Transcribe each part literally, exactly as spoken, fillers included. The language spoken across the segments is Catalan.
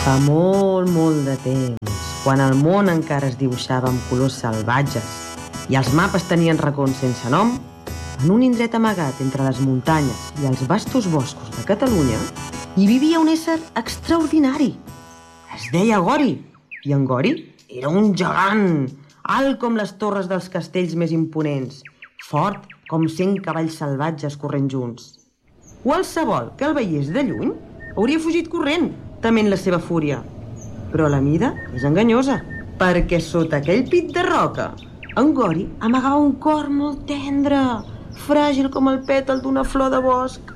Fa molt, molt de temps, quan el món encara es dibuixava amb colors salvatges i els mapes tenien racons sense nom, en un indret amagat entre les muntanyes i els vastos boscos de Catalunya, hi vivia un ésser extraordinari. Es deia Gori, i en Gori era un gegant, alt com les torres dels castells més imponents, fort com cent cavalls salvatges corrent junts. Qualsevol que el veiés de lluny hauria fugit corrent, tement la seva fúria. Però la mida és enganyosa, perquè sota aquell pit de roca, en Gori amagava un cor molt tendre, fràgil com el pètal d'una flor de bosc.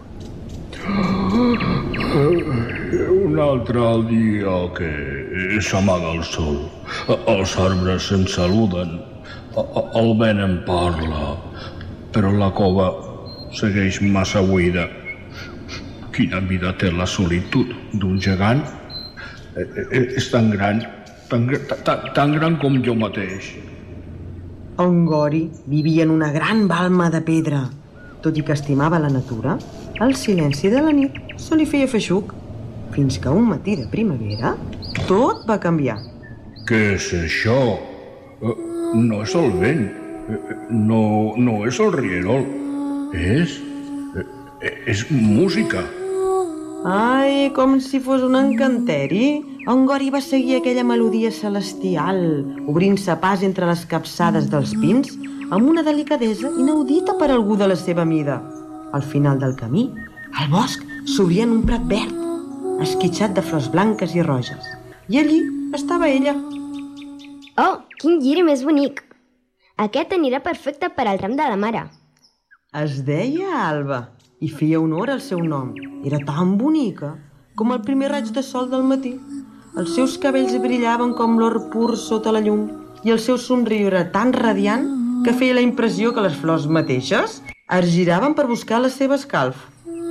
Un altre dia que s'amaga el sol. Els arbres se'n saluden, el vent en parla, però la cova segueix massa buida. Quina vida té la solitud d'un gegant? És tan gran, tan, tan, tan gran com jo mateix. En Gori vivia en una gran balma de pedra. Tot i que estimava la natura, el silenci de la nit se li feia feixuc, fins que un matí de primavera tot va canviar. Què és això? No és el vent, no, no és el rierol, és... és música. Ai, com si fos un encanteri. En Gori va seguir aquella melodia celestial, obrint-se pas entre les capçades dels pins amb una delicadesa inaudita per algú de la seva mida. Al final del camí, el bosc s'obria en un prat verd, esquitxat de flors blanques i roges. I allí estava ella. Oh, quin lliri més bonic! Aquest anirà perfecte per al tram de la mare. Es deia Alba i feia honor al seu nom. Era tan bonica com el primer raig de sol del matí. Els seus cabells brillaven com l'or pur sota la llum i el seu somriure era tan radiant que feia la impressió que les flors mateixes es giraven per buscar la seva escalf.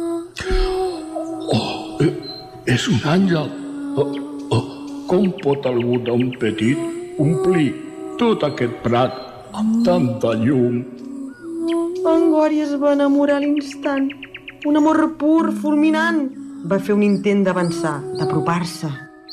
Oh, és un àngel. Oh, oh, com pot algú tan petit omplir tot aquest prat amb tanta llum? En Gori es va enamorar a l'instant. Un amor pur, fulminant. Va fer un intent d'avançar, d'apropar-se.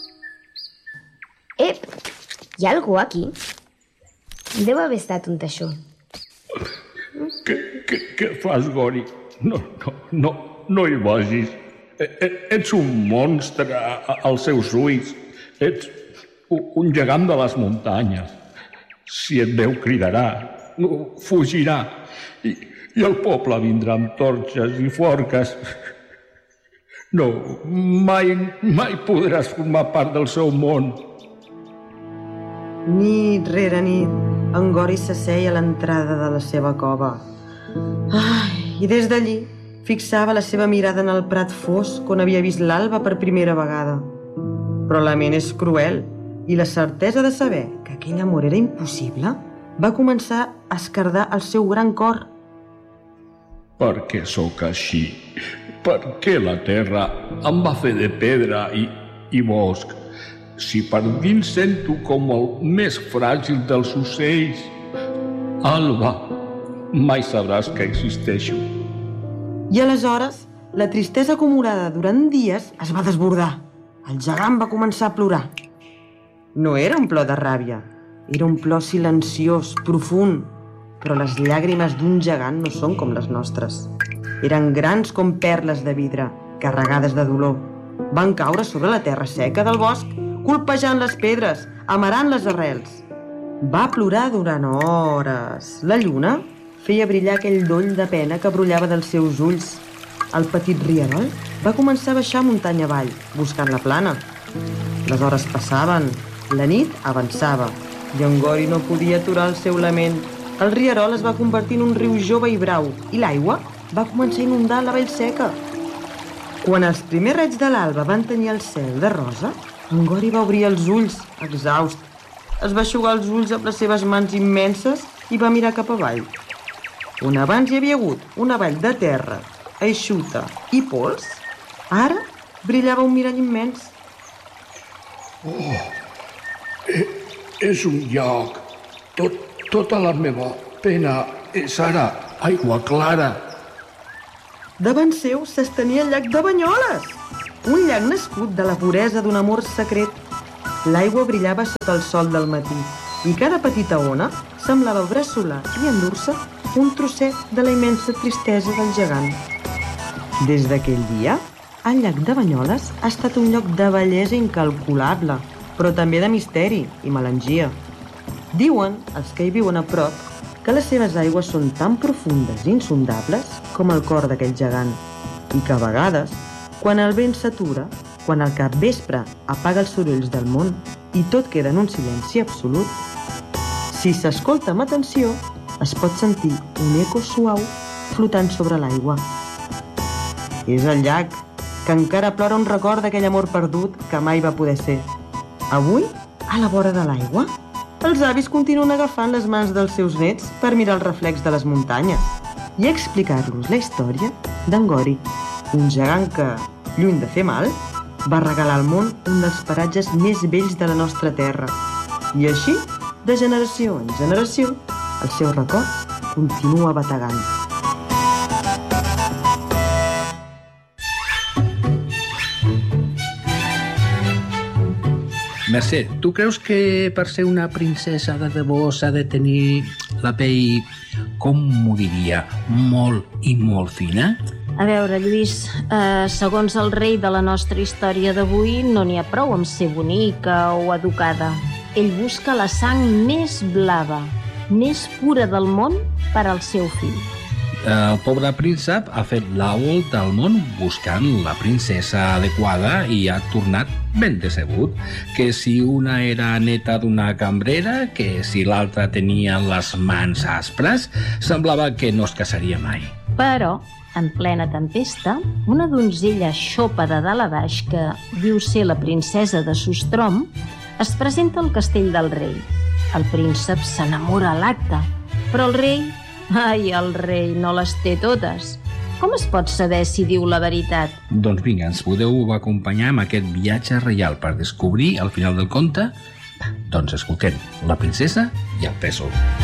Ep, hi ha algú aquí? Deu haver estat un teixó. Què, què, què fas, Gori? No, no, no, no hi vagis. Ets un monstre als seus ulls. Ets un gegant de les muntanyes. Si et veu, cridarà, fugirà. I, i el poble vindrà amb torxes i forques. No, mai, mai podràs formar part del seu món. Nit rere nit, en Gori s'asseia a l'entrada de la seva cova. Ai, i des d'allí fixava la seva mirada en el prat fosc on havia vist l'alba per primera vegada. Però la ment és cruel i la certesa de saber que aquell amor era impossible va començar a esquerdar el seu gran cor. Per què sóc així? Per què la terra em va fer de pedra i, i bosc? Si per dins sento com el més fràgil dels ocells. Alba, mai sabràs que existeixo. I aleshores, la tristesa acumulada durant dies es va desbordar. El gegant va començar a plorar. No era un plor de ràbia, era un plor silenciós, profund, però les llàgrimes d'un gegant no són com les nostres. Eren grans com perles de vidre, carregades de dolor. Van caure sobre la terra seca del bosc, colpejant les pedres, amarant les arrels. Va plorar durant hores. La lluna feia brillar aquell doll de pena que brollava dels seus ulls. El petit rierol va començar a baixar muntanya avall, buscant la plana. Les hores passaven, la nit avançava, i en Gori no podia aturar el seu lament. El rierol es va convertir en un riu jove i brau, i l'aigua va començar a inundar la vall seca. Quan els primers raigs de l'alba van tenyir el cel de rosa, en Gori va obrir els ulls, exhaust. Es va eixugar els ulls amb les seves mans immenses i va mirar cap avall. On abans hi havia hagut una vall de terra, eixuta i pols, ara brillava un mirall immens. Oh, és un lloc. Tot, tota la meva pena és ara aigua clara. Davant seu s'estenia el llac de Banyoles. un llac nascut de la puresa d'un amor secret. L'aigua brillava sota el sol del matí i cada petita ona semblava bressolar i endur-se un trosset de la immensa tristesa del gegant. Des d'aquell dia, el llac de Banyoles ha estat un lloc de bellesa incalculable, però també de misteri i melangia. Diuen, els que hi viuen a prop, que les seves aigües són tan profundes i insondables com el cor d'aquell gegant i que a vegades, quan el vent s'atura, quan el capvespre apaga els sorolls del món i tot queda en un silenci absolut, si s'escolta amb atenció, es pot sentir un eco suau flotant sobre l'aigua. És el llac, que encara plora un record d'aquell amor perdut que mai va poder ser. Avui, a la vora de l'aigua, els avis continuen agafant les mans dels seus nets per mirar el reflex de les muntanyes i explicar-los la història d'en Gori, un gegant que, lluny de fer mal, va regalar al món un dels paratges més bells de la nostra terra. I així, de generació en generació, el seu record continua bategant. Mercè, tu creus que per ser una princesa de debò s'ha de tenir la pell, com m'ho diria, molt i molt fina? A veure, Lluís, eh, segons el rei de la nostra història d'avui, no n'hi ha prou amb ser bonica o educada. Ell busca la sang més blava, més pura del món per al seu fill. El pobre príncep ha fet la volta al món buscant la princesa adequada i ha tornat ben decebut. Que si una era neta d'una cambrera, que si l'altra tenia les mans aspres, semblava que no es casaria mai. Però, en plena tempesta, una donzella xopa de dalt a baix que diu ser la princesa de Sustrom es presenta al castell del rei. El príncep s'enamora a l'acte, però el rei... Ai, el rei no les té totes. Com es pot saber si diu la veritat? Doncs vinga, ens podeu acompanyar amb aquest viatge reial per descobrir al final del conte? Doncs escoltem La princesa i el pèsol.